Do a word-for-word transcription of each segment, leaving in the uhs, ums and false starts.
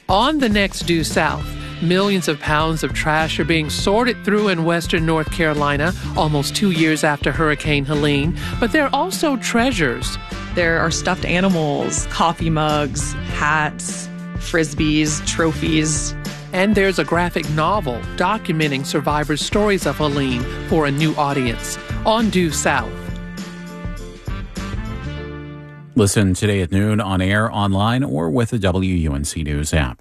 On the next Due South, millions of pounds of trash are being sorted through in western North Carolina almost two years after Hurricane Helene. But there are also treasures. There are stuffed animals, coffee mugs, hats, frisbees, trophies. And there's a graphic novel documenting survivors' stories of Helene for a new audience on Due South. Listen today at noon on air, online, or with the W U N C News app.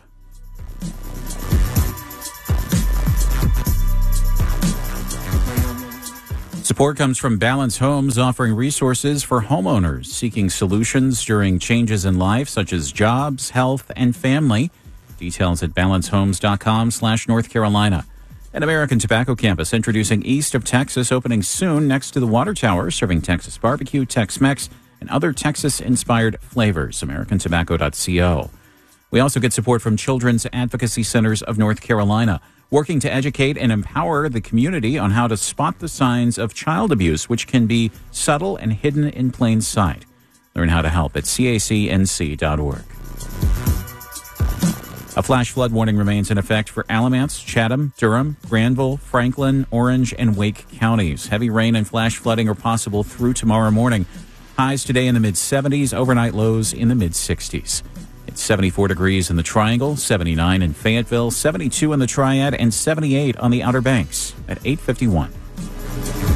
Support comes from Balance Homes, offering resources for homeowners seeking solutions during changes in life, such as jobs, health, and family. Details at balancehomes.com slash North Carolina. An American Tobacco campus introducing East of Texas, opening soon next to the Water Tower, serving Texas barbecue, Tex-Mex, and other Texas-inspired flavors. American Tobacco dot co. We also get support from Children's Advocacy Centers of North Carolina, working to educate and empower the community on how to spot the signs of child abuse, which can be subtle and hidden in plain sight. Learn how to help at C A C N C dot org. A flash flood warning remains in effect for Alamance, Chatham, Durham, Granville, Franklin, Orange, and Wake counties. Heavy rain and flash flooding are possible through tomorrow morning. Highs today in the mid-seventies, overnight lows in the mid-sixties. It's seventy-four degrees in the Triangle, seventy-nine in Fayetteville, seventy-two in the Triad, and seventy-eight on the Outer Banks at eight fifty-one.